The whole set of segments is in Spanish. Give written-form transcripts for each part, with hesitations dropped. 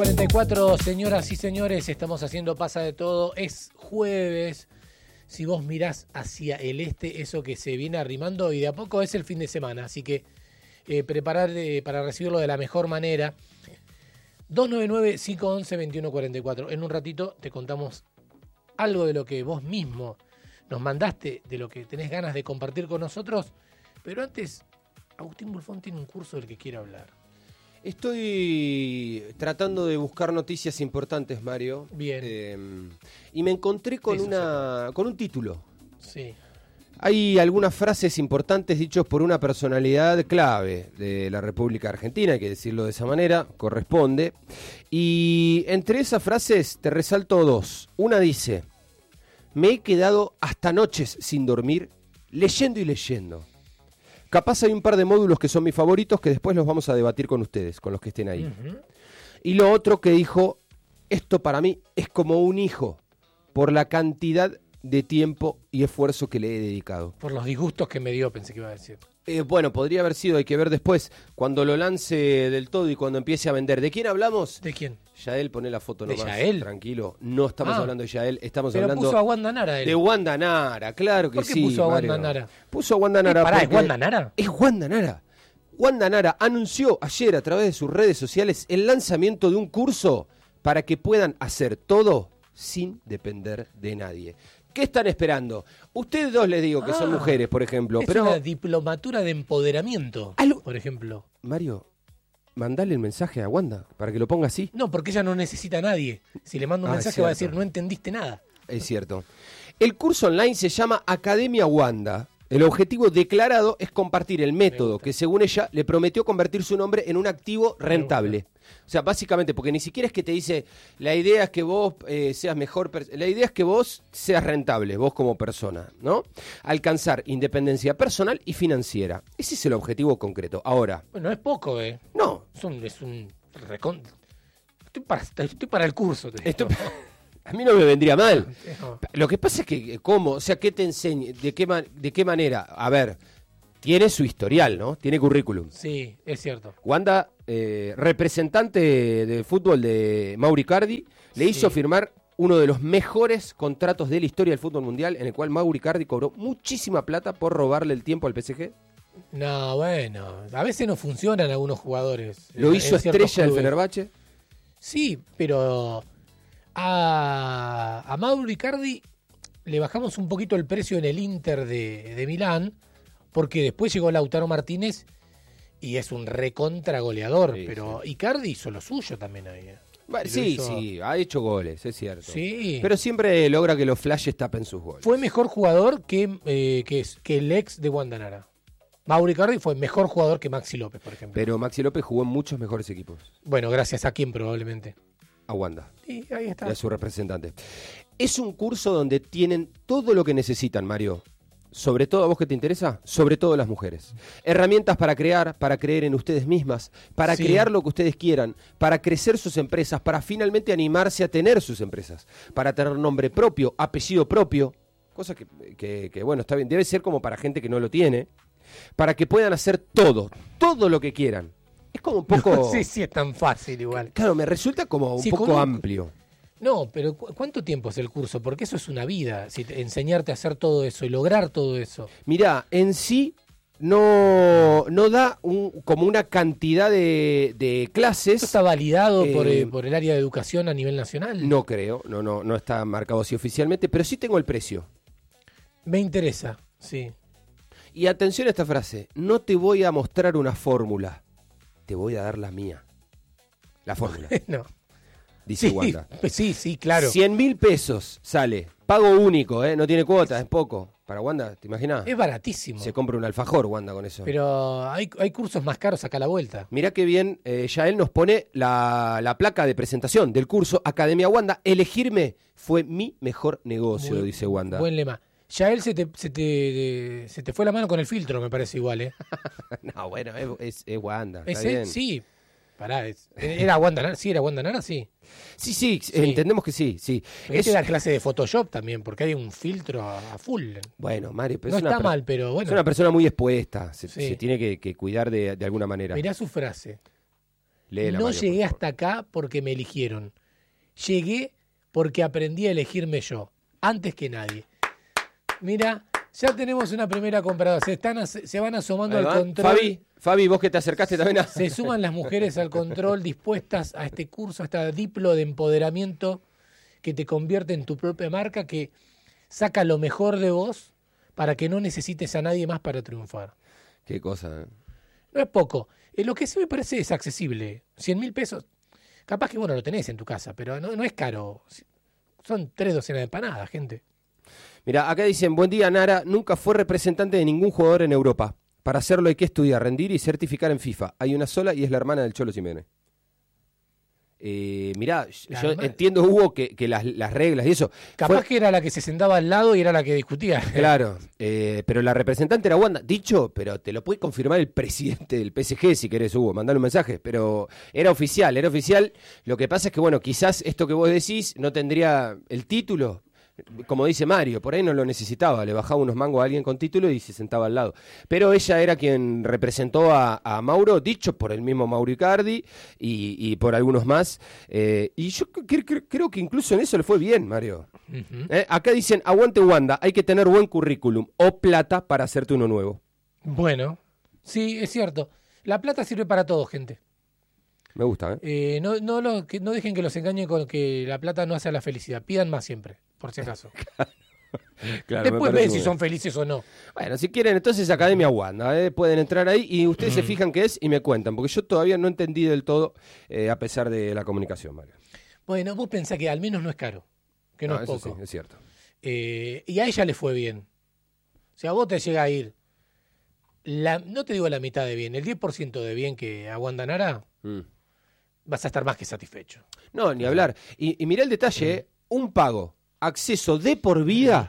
21:44, señoras y señores, estamos haciendo Pasa de Todo. Es jueves. Si vos mirás hacia el este, eso que se viene arrimando y de a poco es el fin de semana. Así que preparar para recibirlo de la mejor manera. 299-511-2144. En un ratito te contamos algo de lo que vos mismo nos mandaste, de lo que tenés ganas de compartir con nosotros. Pero antes, Agustín Bulfón tiene un curso del que quiere hablar. Estoy tratando de buscar noticias importantes, Mario. Bien. Y me encontré con un título. Sí. Hay algunas frases importantes dichas por una personalidad clave de la República Argentina, hay que decirlo de esa manera, corresponde. Y entre esas frases te resalto dos. Una dice: me he quedado hasta noches sin dormir, leyendo y leyendo. Capaz hay un par de módulos que son mis favoritos que después los vamos a debatir con ustedes, con los que estén ahí. Uh-huh. Y lo otro que dijo: esto para mí es como un hijo, por la cantidad de tiempo y esfuerzo que le he dedicado. Por los disgustos que me dio, pensé que iba a decir. Bueno, podría haber sido, hay que ver después, cuando lo lance del todo y cuando empiece a vender. ¿De quién hablamos? ¿De quién? Yael, poné la foto nomás. ¿De Yael? Tranquilo, no estamos hablando de Yael, estamos pero hablando... puso a Wanda Nara él. De Wanda Nara, claro que sí. ¿Por qué puso a Wanda Mario. Nara? Puso a Wanda Nara ¿Pará, porque... es Wanda Nara? Es Wanda Nara. Wanda Nara anunció ayer a través de sus redes sociales el lanzamiento de un curso para que puedan hacer todo sin depender de nadie. ¿Qué están esperando? Ustedes dos les digo que son mujeres, por ejemplo. Es pero una diplomatura de empoderamiento, por ejemplo. Mario, mandale el mensaje a Wanda para que lo ponga así. No, porque ella no necesita a nadie. Si le mando un mensaje va a decir, no entendiste nada. Es cierto. El curso online se llama Academia Wanda. El objetivo declarado es compartir el método que, según ella, le prometió convertir su nombre en un activo rentable. O sea, básicamente, porque ni siquiera es que te dice, la idea es que vos seas mejor, la idea es que vos seas rentable, vos como persona, ¿no? Alcanzar independencia personal y financiera. Ese es el objetivo concreto. Ahora. Bueno, es poco, ¿eh? No. Es un Estoy para el curso. A mí no me vendría mal. Lo que pasa es que, ¿cómo? O sea, ¿qué te enseña? ¿De qué manera? A ver, tiene su historial, ¿no? Tiene currículum. Sí, es cierto. Wanda, representante de fútbol de Mauro Icardi, le hizo firmar uno de los mejores contratos de la historia del fútbol mundial, en el cual Mauro Icardi cobró muchísima plata por robarle el tiempo al PSG. No, bueno, a veces no funcionan algunos jugadores. Lo hizo estrella del Fenerbahce. Sí, pero... A Mauro Icardi le bajamos un poquito el precio en el Inter de Milán, porque después llegó Lautaro Martínez y es un recontra goleador, pero Icardi hizo lo suyo también ahí. Bueno, sí, ha hecho goles, es cierto. Sí. Pero siempre logra que los flashes tapen sus goles. Fue mejor jugador que el ex de Wanda Nara. Mauro Icardi fue mejor jugador que Maxi López, por ejemplo. Pero Maxi López jugó en muchos mejores equipos. Bueno, gracias a quién probablemente. A Wanda. Y ahí está. Y a su representante. Es un curso donde tienen todo lo que necesitan, Mario. Sobre todo a vos que te interesa, sobre todo las mujeres. Herramientas para crear, para creer en ustedes mismas, para crear lo que ustedes quieran, para crecer sus empresas, para finalmente animarse a tener sus empresas, para tener nombre propio, apellido propio, cosa que bueno, está bien, debe ser como para gente que no lo tiene, para que puedan hacer todo lo que quieran. Es como un poco... No sé si es tan fácil igual. Claro, me resulta como un poco amplio. No, pero ¿cuánto tiempo es el curso? Porque eso es una vida, enseñarte a hacer todo eso y lograr todo eso. Mirá, en sí no da como una cantidad de clases. ¿Esto está validado por el área de educación a nivel nacional? No creo, no está marcado así oficialmente, pero sí tengo el precio. Me interesa, sí. Y atención a esta frase, no te voy a mostrar una fórmula. Te voy a dar la mía. La fórmula. No. Dice Wanda. Sí, claro. 100.000 pesos sale. Pago único, no tiene cuota, es poco. Para Wanda, ¿te imaginas? Es baratísimo. Se compra un alfajor, Wanda, con eso. Pero hay cursos más caros acá a la vuelta. Mirá qué bien, Yael nos pone la placa de presentación del curso Academia Wanda. Elegirme fue mi mejor negocio, dice Wanda. Buen lema. Yael se te fue la mano con el filtro, me parece igual, ¿eh? No, bueno, es Wanda. ¿Es él? Sí. Pará, ¿era Wanda Nara? Sí, era Wanda Nara, sí. Sí, entendemos que sí. Este da clase de Photoshop también, porque hay un filtro a full. Bueno, Mario, pero no está mal, pero bueno. Es una persona muy expuesta, se tiene que cuidar de alguna manera. Mirá su frase. Léela, no Mario, llegué por favor. hasta acá porque me eligieron. Llegué porque aprendí a elegirme yo, antes que nadie. Mira, ya tenemos una primera compradora. Se van asomando Ahí al va. control. Fabi, vos que te acercaste también a... Se suman las mujeres al control dispuestas a este curso, a este diplo de empoderamiento que te convierte en tu propia marca, que saca lo mejor de vos para que no necesites a nadie más para triunfar. Qué cosa, ¿eh? No es poco. Lo que sí me parece es accesible. 100.000 pesos. Capaz que bueno, lo tenés en tu casa, pero no es caro. Son 3 docenas de empanadas, gente. Mira, acá dicen, buen día, Nara, nunca fue representante de ningún jugador en Europa. Para hacerlo hay que estudiar, rendir y certificar en FIFA. Hay una sola y es la hermana del Cholo Simeone. Mirá, yo entiendo, Hugo, que las reglas y eso. Capaz que era la que se sentaba al lado y era la que discutía. Claro, pero la representante era Wanda. Dicho, pero te lo puede confirmar el presidente del PSG si querés, Hugo, mandale un mensaje. Pero era oficial, era oficial. Lo que pasa es que, bueno, quizás esto que vos decís no tendría el título. Como dice Mario, por ahí no lo necesitaba, le bajaba unos mangos a alguien con título y se sentaba al lado. Pero ella era quien representó a Mauro, dicho por el mismo Mauro Icardi y por algunos más. Y yo creo que incluso en eso le fue bien, Mario. Uh-huh. Acá dicen, aguante Wanda, hay que tener buen currículum o plata para hacerte uno nuevo. Bueno, sí, es cierto. La plata sirve para todo, gente. Me gusta, ¿eh? No dejen que los engañen con que la plata no hace a la felicidad. Pidan más siempre, por si acaso. Claro, Después ven si son felices o no. Bueno, si quieren, entonces Academia Wanda, pueden entrar ahí y ustedes se fijan qué es y me cuentan, porque yo todavía no entendí del todo, a pesar de la comunicación, Mario. Bueno, vos pensás que al menos no es caro, que no es eso poco. Sí, es cierto. Y a ella le fue bien. O sea, a vos te llega a ir, no te digo la mitad de bien, el 10% de bien que a Wanda Nara, vas a estar más que satisfecho. No, ni hablar. Y mirá el detalle, un pago, acceso de por vida,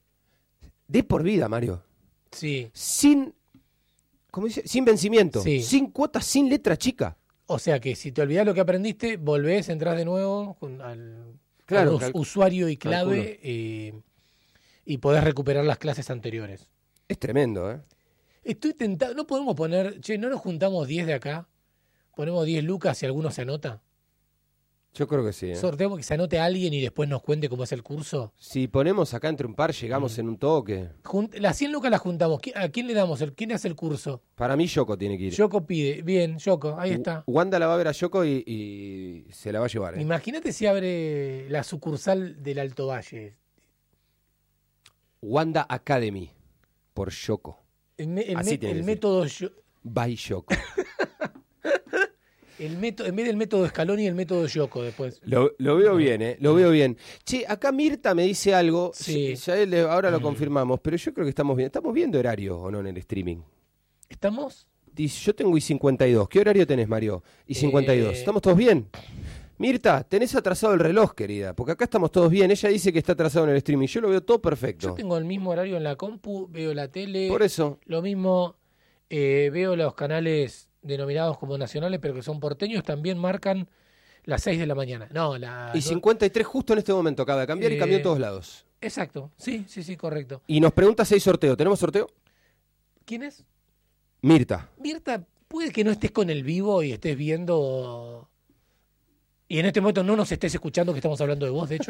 Mario. Sí. Sin, ¿cómo dice? Sin vencimiento, Sí. sin cuotas, sin letra chica. O sea que si te olvidás lo que aprendiste, volvés, entrás de nuevo al usuario y clave y podés recuperar las clases anteriores. Es tremendo, ¿eh? Estoy tentado, no podemos poner, no nos juntamos 10 de acá, ponemos 10 lucas y alguno se anota. Yo creo que sí, ¿eh? Sorteamos que se anote a alguien y después nos cuente cómo es el curso. Si ponemos acá entre un par, llegamos en un toque. Las 100 lucas las juntamos. ¿A quién le damos? ¿Quién hace el curso? Para mí, Yoko tiene que ir. Yoko pide. Bien, Yoko, ahí está. Wanda la va a ver a Yoko y se la va a llevar, ¿eh? Imagínate si abre la sucursal del Alto Valle. Wanda Academy, por Yoko. El método... By Yoko. En vez del método Scaloni, el método Yoko después. Lo veo bien, ¿eh? Lo veo bien. Che, acá Mirta me dice algo. Sí. Ahora lo confirmamos, pero yo creo que estamos bien. ¿Estamos viendo horario o no en el streaming? ¿Estamos? Dice, yo tengo I52. ¿Qué horario tenés, Mario? I52. ¿Estamos todos bien? Mirta, tenés atrasado el reloj, querida, porque acá estamos todos bien. Ella dice que está atrasado en el streaming. Yo lo veo todo perfecto. Yo tengo el mismo horario en la compu, veo la tele. Por eso. Lo mismo, veo los canales denominados como nacionales, pero que son porteños, también marcan las 6 de la mañana. Y 53 justo en este momento acaba de cambiar y cambió en todos lados. Exacto, sí, correcto. Y nos pregunta si hay sorteo. ¿Tenemos sorteo? ¿Quién es? Mirta. Mirta, puede que no estés con el vivo y estés viendo... Y en este momento no nos estés escuchando, que estamos hablando de vos, de hecho.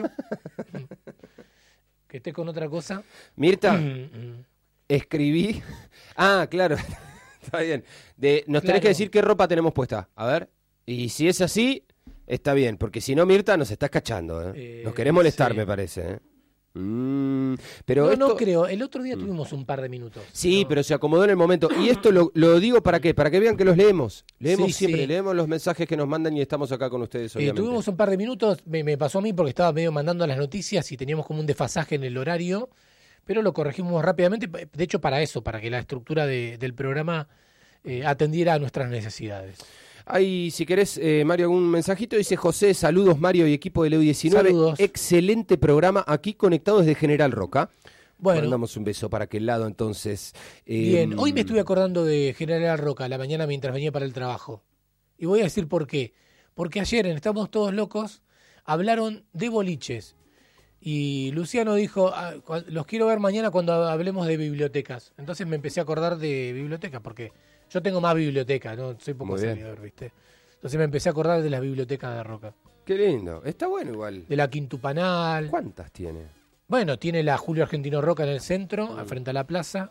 Que estés con otra cosa. Mirta, escribí... Ah, claro... Está bien. Nos tenés que decir qué ropa tenemos puesta. A ver. Y si es así, está bien. Porque si no, Mirta, nos estás cachando. Nos querés molestar, me parece. Pero no creo. El otro día tuvimos un par de minutos. Sí, pero se acomodó en el momento. Y esto lo digo ¿para qué? Para que vean que los leemos. Leemos siempre. Leemos los mensajes que nos mandan y estamos acá con ustedes, obviamente. Tuvimos un par de minutos. Me pasó a mí porque estaba medio mandando las noticias y teníamos como un desfasaje en el horario. Pero lo corregimos rápidamente, de hecho para eso, para que la estructura del programa atendiera a nuestras necesidades. Hay, si querés, Mario, algún mensajito. Dice José, saludos Mario y equipo de EU19. Saludos. Excelente programa, aquí conectado desde General Roca. Bueno. Mandamos un beso para aquel lado, entonces. Bien, hoy me estuve acordando de General Roca, a la mañana mientras venía para el trabajo. Y voy a decir por qué. Porque ayer en Estamos Todos Locos hablaron de boliches. Y Luciano dijo, los quiero ver mañana cuando hablemos de bibliotecas. Entonces me empecé a acordar de bibliotecas, porque yo tengo más biblioteca, ¿no? Soy poco sabidor, ¿viste? Entonces me empecé a acordar de las bibliotecas de Roca. Qué lindo. Está bueno igual. De la Quintupanal. ¿Cuántas tiene? Bueno, tiene la Julio Argentino Roca en el centro, frente a la plaza.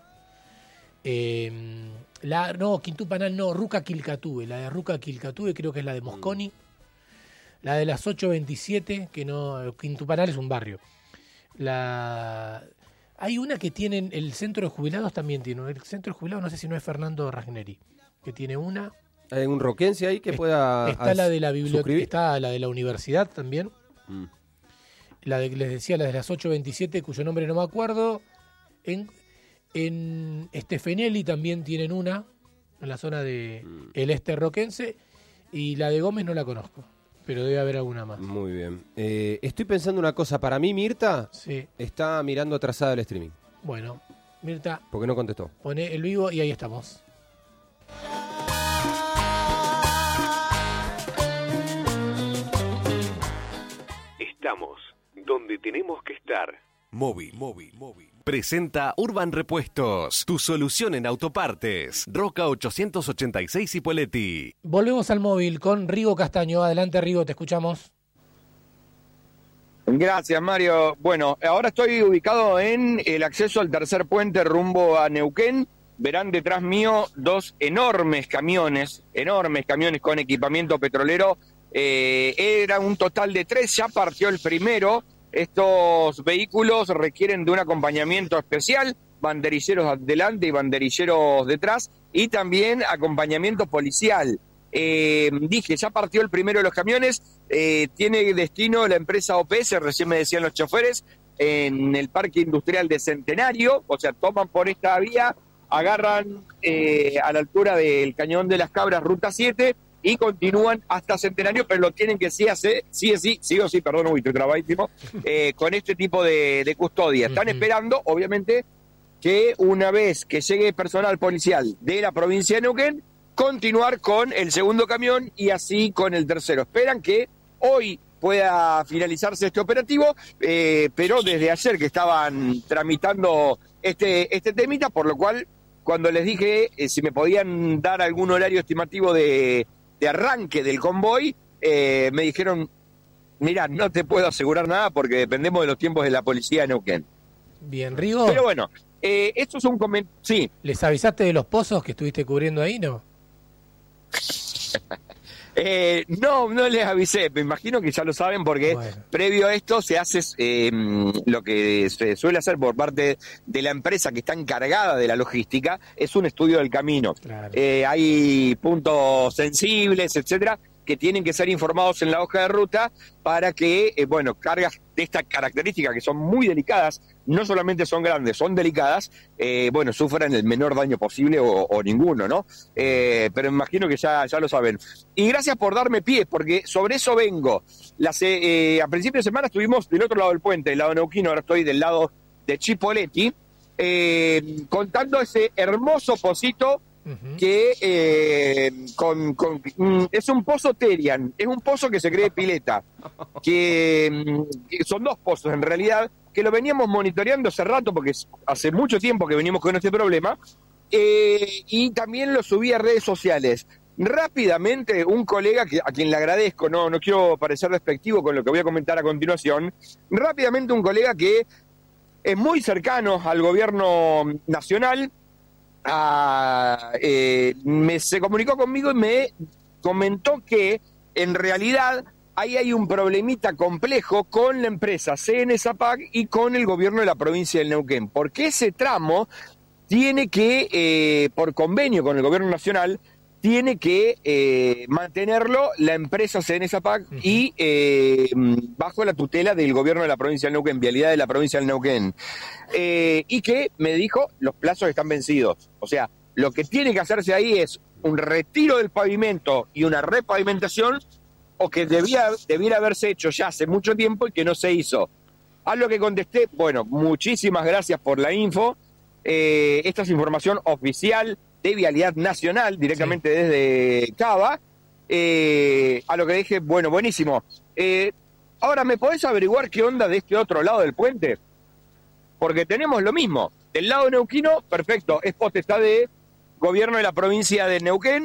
Quintupanal no, Ruca Quilcatúe. La de Ruca Quilcatúe creo que es la de Mosconi. La de las 827, que no, Quintupanal es un barrio. Hay una que tienen, el centro de jubilados también tiene. El centro de jubilados, no sé si no es Fernando Ragneri, que tiene una. ¿Hay un roquense ahí que pueda Está la de la biblioteca, suscribir? está la de la universidad también. La de, les decía, la de las 827, cuyo nombre no me acuerdo. En Stefanelli también tienen una, en la zona de el este roquense. Y la de Gómez no la conozco, pero debe haber alguna más. Muy bien. Estoy pensando una cosa. Para mí, Mirta está mirando atrasada el streaming. Bueno, Mirta. Porque no contestó. Pone el vivo y ahí estamos. Estamos donde tenemos que estar. Móvil. Presenta Urban Repuestos, tu solución en autopartes. Roca 886 Ipoleti. Volvemos al móvil con Rigo Castaño. Adelante, Rigo, te escuchamos. Gracias, Mario. Bueno, ahora estoy ubicado en el acceso al tercer puente rumbo a Neuquén. Verán detrás mío dos enormes camiones con equipamiento petrolero. Era un total de 3, ya partió el primero. Estos vehículos requieren de un acompañamiento especial, banderilleros adelante y banderilleros detrás, y también acompañamiento policial. Ya partió el primero de los camiones, tiene destino la empresa OPS, recién me decían los choferes, en el Parque Industrial de Centenario, o sea, toman por esta vía, agarran a la altura del Cañón de las Cabras, Ruta 7, y continúan hasta Centenario, pero lo tienen que sí o sí, perdón, estoy trabadísimo, con este tipo de custodia. Están esperando, obviamente, que una vez que llegue personal policial de la provincia de Neuquén, continuar con el segundo camión y así con el tercero. Esperan que hoy pueda finalizarse este operativo, pero desde ayer que estaban tramitando este temita, por lo cual cuando les dije si me podían dar algún horario estimativo de arranque del convoy, me dijeron, mira, no te puedo asegurar nada porque dependemos de los tiempos de la policía de Neuquén. Bien, Rigo. Pero bueno, esto es un comentario. Sí. ¿Les avisaste de los pozos que estuviste cubriendo ahí, no? No les avisé, me imagino que ya lo saben porque previo a esto se hace lo que se suele hacer por parte de la empresa que está encargada de la logística, es un estudio del camino. Claro. Hay puntos sensibles, etcétera, que tienen que ser informados en la hoja de ruta para que, cargas de esta característica que son muy delicadas, no solamente son grandes, son delicadas, sufran el menor daño posible o ninguno, ¿no? Pero me imagino que ya lo saben. Y gracias por darme pie, porque sobre eso vengo. A principios de semana estuvimos del otro lado del puente, del lado neuquino, ahora estoy del lado de Chipoleti, contando ese hermoso pocito que es un pozo Terian, es un pozo que se cree pileta, que son dos pozos en realidad, que lo veníamos monitoreando hace rato, porque hace mucho tiempo que venimos con este problema, y también lo subí a redes sociales. Rápidamente, un colega, a quien le agradezco, no quiero parecer despectivo con lo que voy a comentar a continuación, rápidamente un colega que es muy cercano al gobierno nacional, se comunicó conmigo y me comentó que en realidad ahí hay un problemita complejo con la empresa CN Zapag y con el gobierno de la provincia del Neuquén, porque ese tramo tiene que, por convenio con el gobierno nacional, tiene que mantenerlo la empresa CN Zapag y bajo la tutela del gobierno de la provincia del Neuquén, vialidad de la provincia del Neuquén. Y que me dijo, los plazos están vencidos. O sea, lo que tiene que hacerse ahí es un retiro del pavimento y una repavimentación, o que debiera haberse hecho ya hace mucho tiempo y que no se hizo. A lo que contesté, muchísimas gracias por la info. Esta es información oficial de Vialidad Nacional, directamente desde Cava. A lo que dije, buenísimo. Ahora, ¿me podés averiguar qué onda de este otro lado del puente? Porque tenemos lo mismo. Del lado neuquino, perfecto, es potestad de gobierno de la provincia de Neuquén.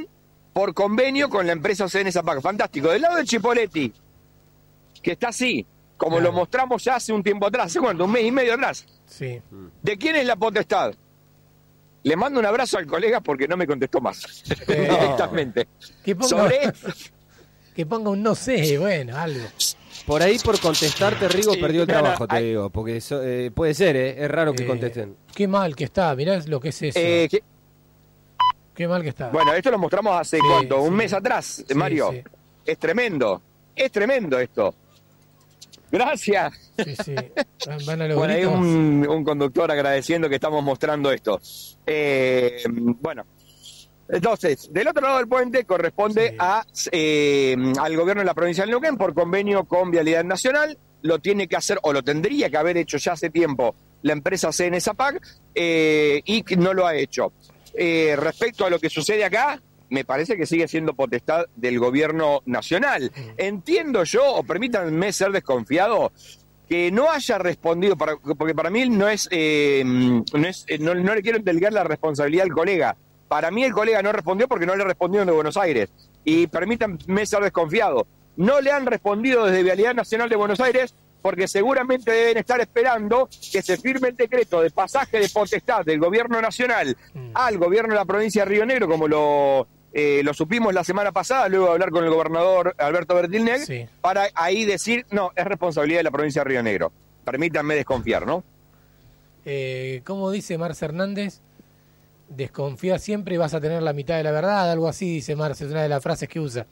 por convenio con la empresa CN Zapac. Fantástico. Del lado de Chipoletti, que está así, como Claro. lo mostramos ya hace un tiempo atrás, ¿hace cuánto? Un mes y medio atrás. Sí. ¿De quién es la potestad? Le mando un abrazo al colega porque no me contestó más. Directamente. Que ponga, Sobre esto, que ponga un no sé, bueno, algo. Por ahí, por contestarte, Rigo Sí, perdió el claro, trabajo, te hay- digo. Porque eso, puede ser, es raro que contesten. Qué mal que está, mirá lo que es eso. Qué mal que está. bueno, esto lo mostramos hace Sí, ¿cuánto? sí. Un mes atrás, Sí, Mario. sí. Es tremendo esto. Gracias. Sí, sí. Van a los Bueno, hay gritos. un conductor agradeciendo que estamos mostrando esto. Bueno, entonces, del otro lado del puente corresponde Sí. al gobierno de la provincia de Neuquén por convenio con Vialidad Nacional. Lo tiene que hacer, o lo tendría que haber hecho ya hace tiempo, la empresa CN Zapac, y que no lo ha hecho. Respecto a lo que sucede acá, me parece que sigue siendo potestad del gobierno nacional. Entiendo yo, o permítanme ser desconfiado, que no haya respondido, porque para mí no le quiero delegar la responsabilidad al colega. Para mí el colega no respondió porque no le respondieron de Buenos Aires. Y permítanme ser desconfiado. No le han respondido desde Vialidad Nacional de Buenos Aires porque seguramente deben estar esperando que se firme el decreto de pasaje de potestad del gobierno nacional al gobierno de la provincia de Río Negro, como lo supimos la semana pasada, luego de hablar con el gobernador Alberto Bertilneg, Sí. para ahí decir, no, es responsabilidad de la provincia de Río Negro. Permítanme desconfiar, ¿no? ¿Cómo dice Marce Hernández? Desconfía siempre y vas a tener la mitad de la verdad, algo así dice Marce, es una de las frases que usa.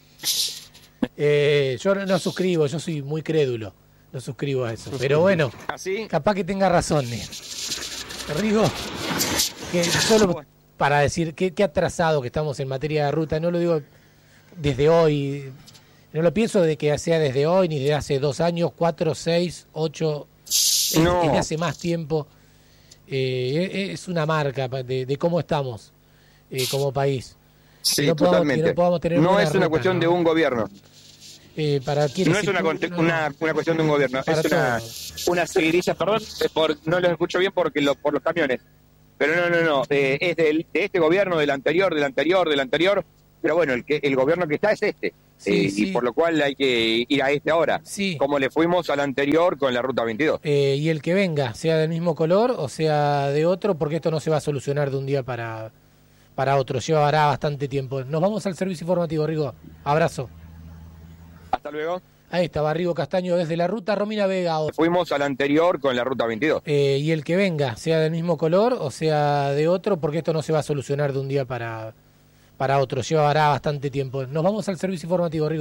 Yo no suscribo, yo soy muy crédulo, no suscribo a eso. Pero bueno, ¿Así? capaz que tenga razón. Rigo, que solo para decir qué atrasado que estamos en materia de ruta, no lo digo desde hoy, no lo pienso de que sea desde hoy, ni de hace 2 años, 4, 6, 8, No. es de hace más tiempo. Es una marca de cómo estamos como país. Sí, Que no podamos- totalmente. que no podamos tener No buena es una ruta, cuestión ¿no? de un gobierno. Para quienes No es sí una, pu- no, una cuestión de un gobierno. Para Es una seguidilla, perdón, no los escucho bien por los camiones. Pero no. Es de este gobierno, del anterior. Pero bueno, el gobierno que está es este. Sí, sí. Y por lo cual hay que ir a este ahora. Sí. Como le fuimos al anterior con la Ruta 22. Y el que venga, sea del mismo color o sea de otro, porque esto no se va a solucionar de un día para otro, llevará bastante tiempo. Nos vamos al servicio informativo, Rigo. Abrazo. Hasta luego. Ahí estaba Rigo Castaño desde la ruta, Romina Vega. Fuimos al anterior con la Ruta 22. Y el que venga, sea del mismo color o sea de otro, porque esto no se va a solucionar de un día para otro, llevará bastante tiempo. Nos vamos al servicio informativo, Rigo.